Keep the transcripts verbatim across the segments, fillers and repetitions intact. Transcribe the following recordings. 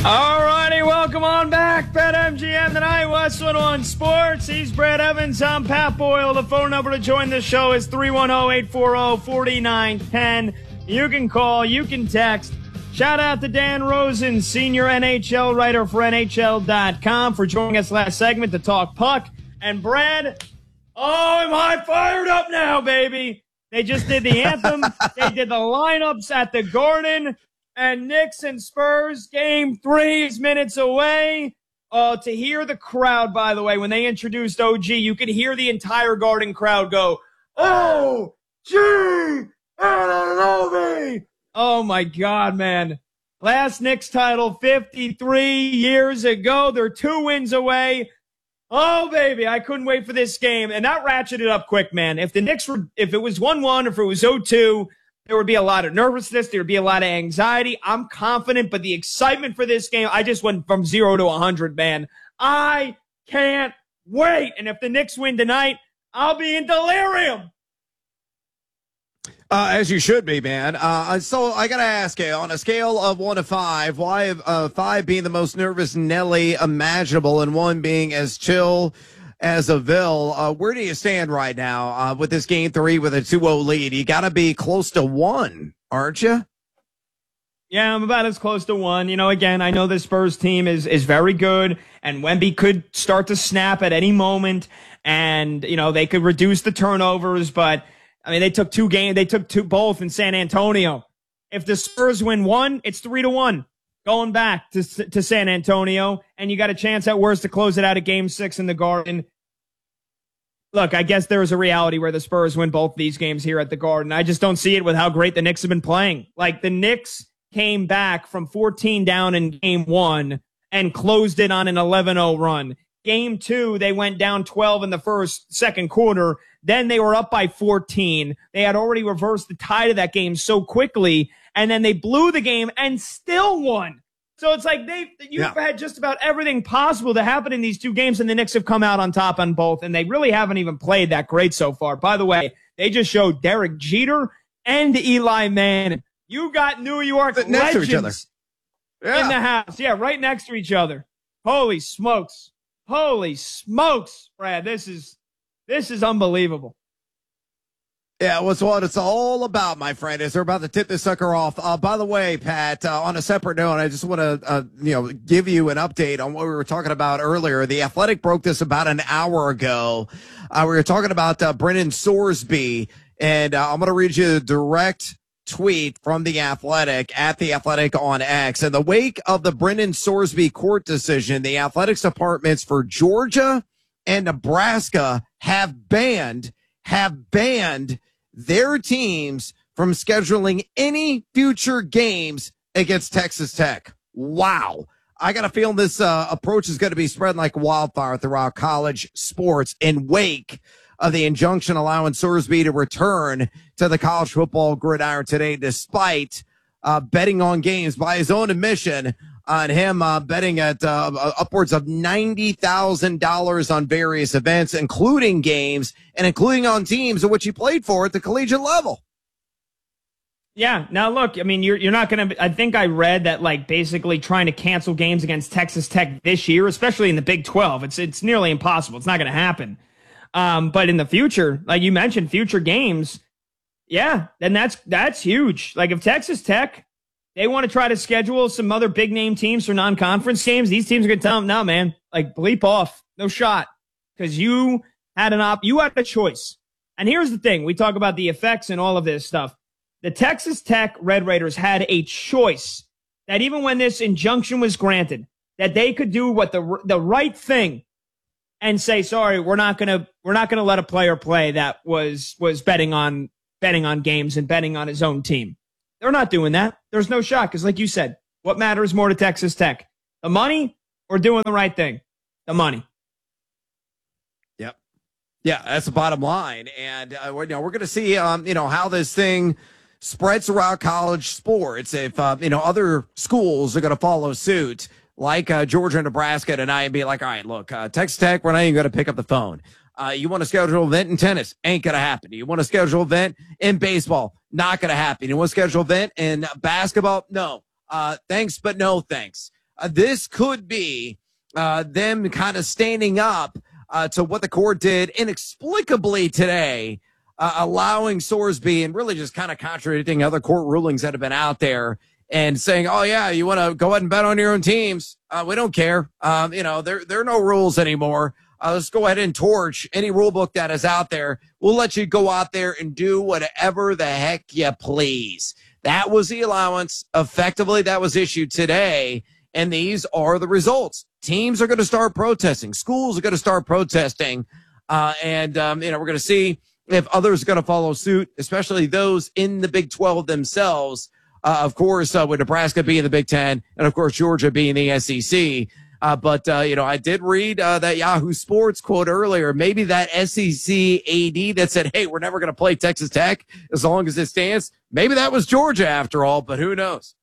All righty, welcome on back. BetMGM tonight, West one oh one Sports. He's Brad Evans. I'm Pat Boyle. The phone number to join the show is three one zero, eight four zero, four nine one zero. You can call, you can text. Shout out to Dan Rosen, senior N H L writer for N H L dot com, for joining us last segment to talk puck. And Brad, oh, am I fired up now, baby? They just did the anthem. They did the lineups at the Garden. And Knicks and Spurs, game three is minutes away. Uh, to hear the crowd, by the way, when they introduced O G, you could hear the entire Garden crowd go, O G Anunoby! Oh, my God, man. Last Knicks title fifty-three years ago. They're two wins away. Oh, baby, I couldn't wait for this game. And that ratcheted up quick, man. If the Knicks were, if it was one one, if it was oh two, there would be a lot of nervousness. There would be a lot of anxiety. I'm confident, but the excitement for this game, I just went from zero to one hundred, man. I can't wait. And if the Knicks win tonight, I'll be in delirium. Uh, as you should be, man. Uh, so I got to ask you, on a scale of one to five, why uh, five being the most nervous Nelly imaginable and one being as chill as a Ville, uh, where do you stand right now uh, with this game three with a two oh lead? You got to be close to one, aren't you? Yeah, I'm about as close to one. You know, again, I know the Spurs team is is very good, and Wemby could start to snap at any moment, and, you know, they could reduce the turnovers, but, I mean, they took two games. They took two both in San Antonio. If the Spurs win one, it's three to one going back to to San Antonio, and you got a chance at worst to close it out at game six in the Garden. Look, I guess there is a reality where the Spurs win both these games here at the Garden. I just don't see it with how great the Knicks have been playing. Like, the Knicks came back from fourteen down in game one and closed it on an eleven oh run. Game two, they went down twelve in the first, second quarter. Then they were up by fourteen. They had already reversed the tide of that game so quickly, and then they blew the game and still won. So it's like they you've yeah. had just about everything possible to happen in these two games, and the Knicks have come out on top on both, and they really haven't even played that great so far. By the way, they just showed Derek Jeter and Eli Manning. You got New York next legends to each other. Yeah. in the house. Yeah, right next to each other. Holy smokes. Holy smokes, Brad. This is this is unbelievable. Yeah, well, it's what it's all about, my friend, is they're about to tip this sucker off. Uh, by the way, Pat, uh, on a separate note, I just want to, uh, you know, give you an update on what we were talking about earlier. The Athletic broke this about an hour ago. Uh, we were talking about uh, Brennan Sorsby, and uh, I'm going to read you a direct tweet from the Athletic at the Athletic on X. In the wake of the Brennan Sorsby court decision, the Athletics departments for Georgia and Nebraska have banned, have banned their teams from scheduling any future games against Texas Tech. Wow. I got a feeling this uh, approach is going to be spreading like wildfire throughout college sports in wake of the injunction allowing Sorsby to return to the college football gridiron today, despite uh, betting on games by his own admission on him uh, betting at uh, upwards of ninety thousand dollars on various events, including games and including on teams in which he played for at the collegiate level. Yeah. Now, look, I mean, you're you're not going to, I think I read that, like, basically trying to cancel games against Texas Tech this year, especially in the Big twelve, it's it's nearly impossible. It's not going to happen. Um, but in the future, like you mentioned, future games, yeah, then that's that's huge. Like, if Texas Tech, they want to try to schedule some other big name teams for non-conference games, these teams are going to tell them, no, man, like, bleep off, no shot, because you had an op, you had a choice. And here's the thing: we talk about the effects and all of this stuff. The Texas Tech Red Raiders had a choice that even when this injunction was granted, that they could do what the the right thing and say, sorry, we're not gonna we're not gonna let a player play that was was betting on betting on games and betting on his own team. They're not doing that. There's no shot, because like you said, what matters more to Texas Tech? The money or doing the right thing? The money. Yep. Yeah, that's the bottom line. And uh, we're, you know, we're going to see, um, you know, how this thing spreads throughout college sports. If, uh, you know, other schools are going to follow suit, like uh, Georgia and Nebraska tonight, and be like, all right, look, uh, Texas Tech, we're not even going to pick up the phone. Uh, you want to schedule an event in tennis? Ain't going to happen. You want to schedule an event in baseball? Not going to happen. You want to schedule an event in basketball? No. Uh, thanks, but no thanks. uh, this could be uh, them kind of standing up uh, to what the court did inexplicably today, uh, allowing Sorsby and really just kind of contradicting other court rulings that have been out there and saying, oh, yeah, you want to go ahead and bet on your own teams. Uh, we don't care. Um, you know, there, there are no rules anymore. Uh, let's go ahead and torch any rule book that is out there. We'll let you go out there and do whatever the heck you please. That was the allowance. Effectively, that was issued today. And these are the results. Teams are going to start protesting. Schools are going to start protesting. Uh, and, um, you know, we're going to see if others are going to follow suit, especially those in the Big twelve themselves. Uh, of course, uh, with Nebraska being the Big Ten and, of course, Georgia being the S E C. Uh, but, uh, you know, I did read uh, that Yahoo Sports quote earlier. Maybe that S E C A D that said, hey, we're never going to play Texas Tech as long as it stands. Maybe that was Georgia after all, but who knows?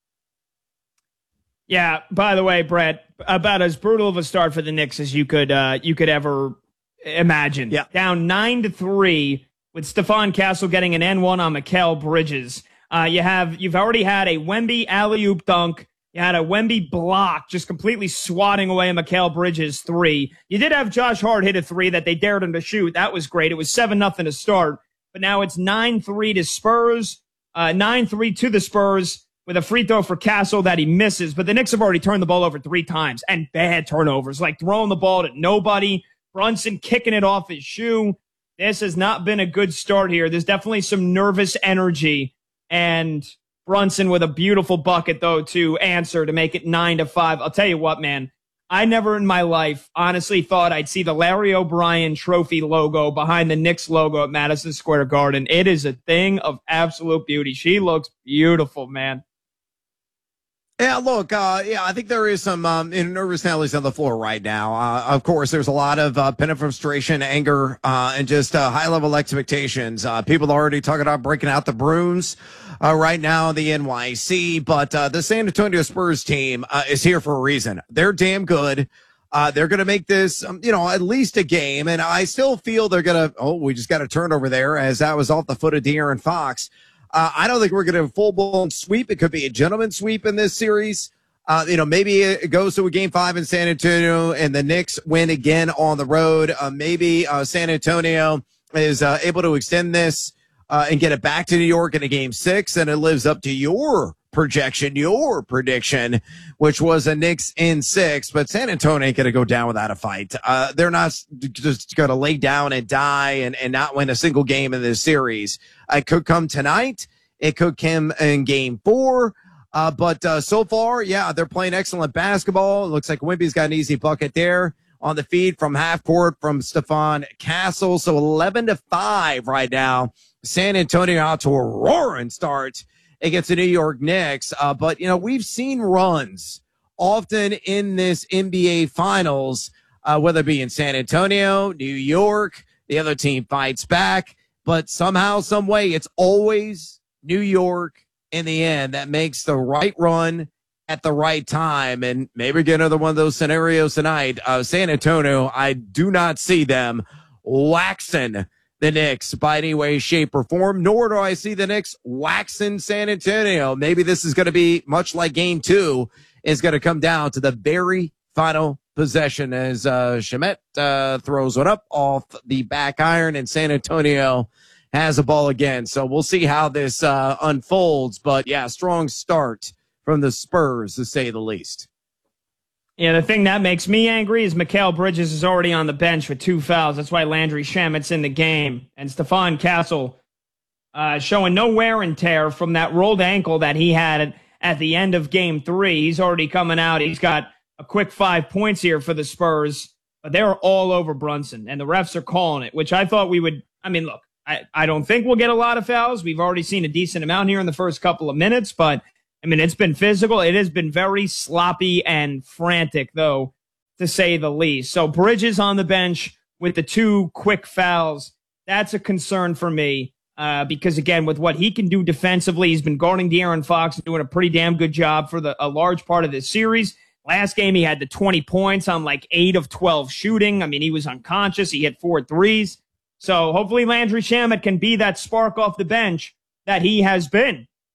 Yeah, by the way, Brett, about as brutal of a start for the Knicks as you could uh, you could ever imagine. Yeah. Down nine to three with Stephon Castle getting an N one on Mikal Bridges. Uh, you have you've already had a Wemby alley-oop dunk. You had a Wemby block, just completely swatting away a Mikal Bridges three. You did have Josh Hart hit a three that they dared him to shoot. That was great. It was seven nothing to start, but now it's nine three to Spurs, uh, nine three to the Spurs with a free throw for Castle that he misses. But the Knicks have already turned the ball over three times, and bad turnovers, like throwing the ball to nobody. Brunson kicking it off his shoe. This has not been a good start here. There's definitely some nervous energy, and Brunson with a beautiful bucket, though, to answer to make it nine to five. I'll tell you what, man. I never in my life honestly thought I'd see the Larry O'Brien trophy logo behind the Knicks logo at Madison Square Garden. It is a thing of absolute beauty. She looks beautiful, man. Yeah, look, uh, yeah, I think there is some um, nervous Nellies on the floor right now. Uh, of course, there's a lot of uh, pent-up frustration, anger, uh, and just uh, high-level expectations. Uh, people are already talking about breaking out the brooms uh, right now in the N Y C, but uh, the San Antonio Spurs team uh, is here for a reason. They're damn good. Uh, they're going to make this, um, you know, at least a game, and I still feel they're going to, oh, we just got a turnover there as that was off the foot of De'Aaron Fox. Uh, I don't think we're going to have a full-blown sweep. It could be a gentleman's sweep in this series. Uh, you know, maybe it goes to a game five in San Antonio and the Knicks win again on the road. Uh, maybe uh, San Antonio is uh, able to extend this uh, and get it back to New York in a game six, and it lives up to your projection, your prediction, which was a Knicks in six. But San Antonio ain't going to go down without a fight. Uh, they're not just going to lay down and die and, and not win a single game in this series. It could come tonight. It could come in game four. Uh, but uh, so far, yeah, they're playing excellent basketball. It looks like Wemby's got an easy bucket there on the feed from half court from Stephon Castle. So eleven to five right now. San Antonio out to a roaring start against the New York Knicks. Uh, but, you know, we've seen runs often in this N B A Finals, uh, whether it be in San Antonio, New York, the other team fights back. But somehow, some way, it's always New York in the end that makes the right run at the right time. And maybe get another one of those scenarios tonight. Uh, San Antonio, I do not see them waxing the Knicks by any way, shape, or form, nor do I see the Knicks waxing San Antonio. Maybe this is going to be much like game two. It's going to come down to the very final possession as uh, Shamet uh, throws one up off the back iron, and San Antonio has a ball again. So we'll see how this uh, unfolds. But, yeah, strong start from the Spurs, to say the least. Yeah, the thing that makes me angry is Mikal Bridges is already on the bench with two fouls. That's why Landry Shamet's in the game. And Stephon Castle uh, showing no wear and tear from that rolled ankle that he had at, at the end of game three. He's already coming out. He's got a quick five points here for the Spurs. But they're all over Brunson, and the refs are calling it, which I thought we would. I mean, look, I, I don't think we'll get a lot of fouls. We've already seen a decent amount here in the first couple of minutes, but I mean, it's been physical. It has been very sloppy and frantic, though, to say the least. So Bridges on the bench with the two quick fouls, that's a concern for me uh, because, again, with what he can do defensively, he's been guarding De'Aaron Fox and doing a pretty damn good job for the, a large part of this series. Last game, he had the twenty points on like eight of twelve shooting. I mean, he was unconscious. He hit four threes. So hopefully Landry Shamet can be that spark off the bench that he has been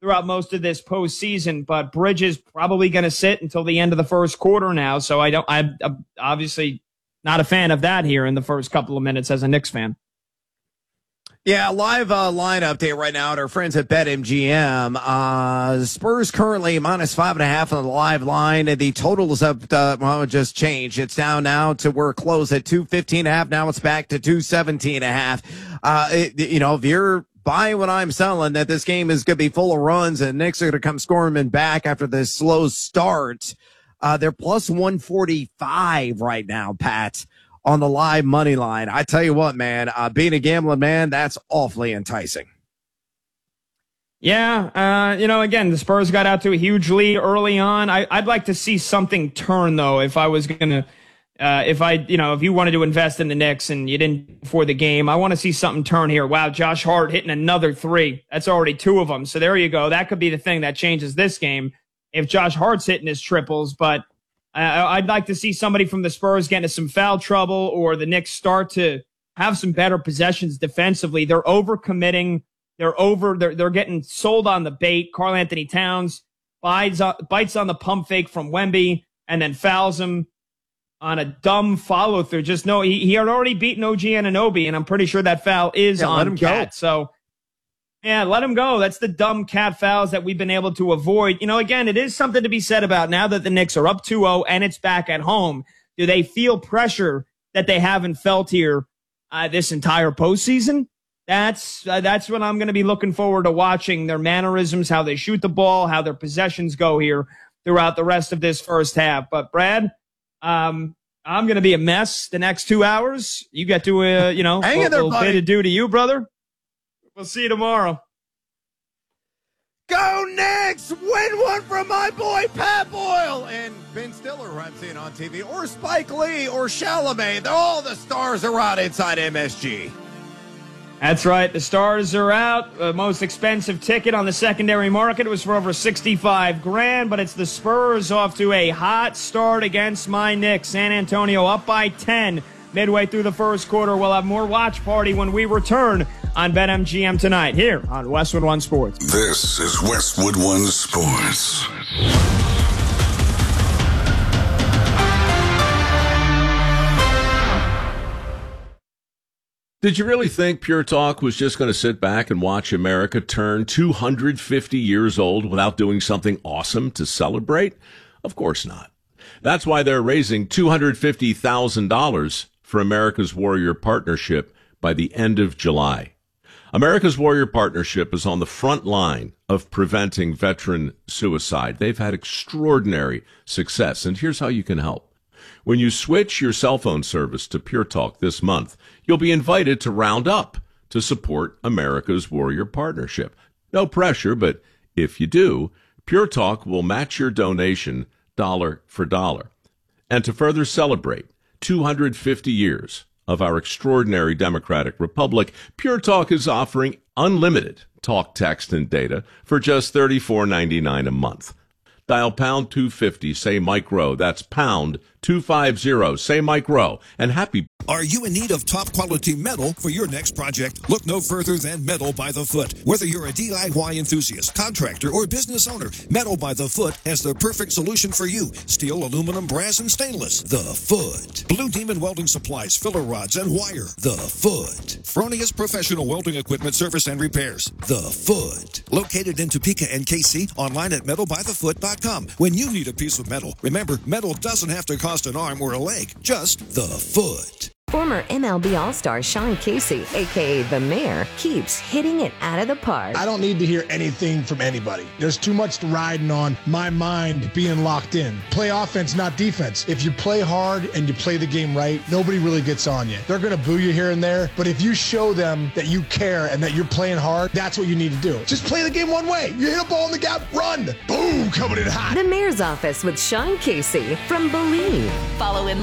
throughout most of this postseason. But Bridges probably going to sit until the end of the first quarter now. So I don't, I'm obviously not a fan of that here in the first couple of minutes as a Knicks fan. Yeah, live uh, line update right now at our friends at BetMGM. Uh, Spurs currently minus five and a half on the live line. And the total is up, uh, well, it just changed. It's down now to where it closed at two fifteen and a half. Now it's back to two seventeen and a half. Uh, it, you know, if you're buying what I'm selling, that this game is going to be full of runs and Knicks are going to come storming back after this slow start, uh, they're plus one forty-five right now, Pat, on the live money line. I tell you what, man, uh, being a gambling man, that's awfully enticing. Yeah, uh, you know, again, the Spurs got out to a huge lead early on. I, I'd like to see something turn, though, if I was going to, uh, if I, you know, if you wanted to invest in the Knicks and you didn't before the game, I want to see something turn here. Wow, Josh Hart hitting another three. That's already two of them. So there you go. That could be the thing that changes this game if Josh Hart's hitting his triples, but I'd like to see somebody from the Spurs get into some foul trouble or the Knicks start to have some better possessions defensively. They're overcommitting. They're over. They're, they're getting sold on the bait. Karl Anthony Towns bites on, bites on the pump fake from Wemby and then fouls him on a dumb follow through. Just know he, he had already beaten O G Anunoby, and I'm pretty sure that foul is yeah, on Cat. Go. So, yeah, let him go. That's the dumb cat fouls that we've been able to avoid. You know, again, it is something to be said about now that the Knicks are up two oh and it's back at home. Do they feel pressure that they haven't felt here uh, this entire postseason? That's uh, that's what I'm going to be looking forward to watching, their mannerisms, how they shoot the ball, how their possessions go here throughout the rest of this first half. But, Brad, um, I'm going to be a mess the next two hours. You get to, uh, you know, Hang a in there, little buddy. bit to do to you, brother. We'll see you tomorrow. Go Knicks! Win one from my boy Pat Boyle and Ben Stiller, who I'm seeing on T V, or Spike Lee or Chalamet. All the stars are out inside M S G. That's right. The stars are out. The most expensive ticket on the secondary market was for over sixty-five grand, but it's the Spurs off to a hot start against my Knicks. San Antonio up by ten midway through the first quarter. We'll have more watch party when we return on BetMGM tonight here on Westwood One Sports. This is Westwood One Sports. Did you really think Pure Talk was just going to sit back and watch America turn two hundred fifty years old without doing something awesome to celebrate? Of course not. That's why they're raising two hundred fifty thousand dollars for America's Warrior Partnership by the end of July. America's Warrior Partnership is on the front line of preventing veteran suicide. They've had extraordinary success, and here's how you can help. When you switch your cell phone service to Pure Talk this month, you'll be invited to round up to support America's Warrior Partnership. No pressure, but if you do, Pure Talk will match your donation dollar for dollar. And to further celebrate two hundred fifty years of our extraordinary democratic republic, Pure Talk is offering unlimited talk, text, and data for just thirty-four ninety-nine a month. Dial pound two fifty, say Mike Rowe. That's pound two fifty, say Mike Rowe. And happy... Are you in need of top-quality metal for your next project? Look no further than Metal by the Foot. Whether you're a D I Y enthusiast, contractor, or business owner, Metal by the Foot has the perfect solution for you. Steel, aluminum, brass, and stainless. The Foot. Blue Demon Welding Supplies, filler rods, and wire. The Foot. Fronius Professional Welding Equipment Service and Repairs. The Foot. Located in Topeka and K C, online at metal by the foot dot com. When you need a piece of metal, remember, metal doesn't have to cost an arm or a leg, just the Foot. Former M L B All-Star Sean Casey, a k a. The Mayor, keeps hitting it out of the park. I don't need to hear anything from anybody. There's too much riding on my mind being locked in. Play offense, not defense. If you play hard and you play the game right, nobody really gets on you. They're going to boo you here and there, but if you show them that you care and that you're playing hard, that's what you need to do. Just play the game one way. You hit a ball in the gap, run. Boom, coming in hot. The Mayor's Office with Sean Casey from Believe. Follow him